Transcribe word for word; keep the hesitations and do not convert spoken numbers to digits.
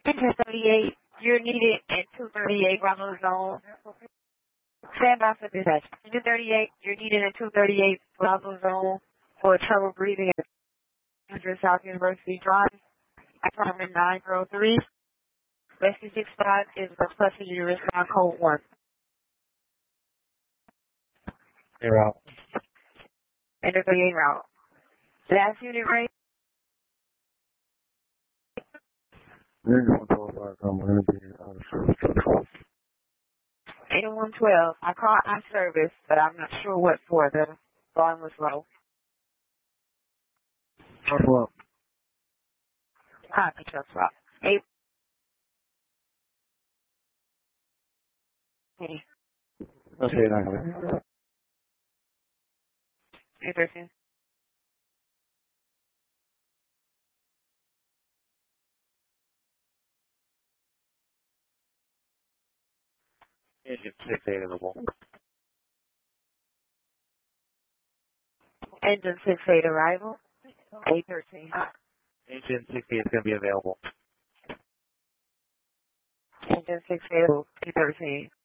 Engine thirty-eight, you're needed in two thirty-eight Bravo Zone. Stand by for dispatch. Engine thirty-eight, you're needed in two thirty-eight Bravo Zone for trouble breathing at one hundred South University Drive. Apartment nine oh three. Rescue six five is requesting you to respond code one. You're out. Engine thirty-eight route. Last unit rate. Engine one twelve five, I'm going to be out of service. Engine one twelve. I called on service, but I'm not sure what for. The volume was low. Trouble up. Copy, truck rock. Eight. Okay. Okay, not going Eight thirteen. Engine six eight available. Engine six eight arrival. Eight thirteen. Engine six eight is going to be available. Engine six eight eight thirteen.